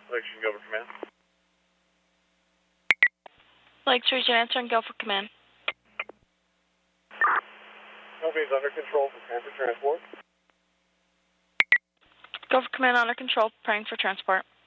Selection, go for command. Lakes Region, answer and go for command. Company's under control, preparing for transport. Go for command, under control, preparing for transport.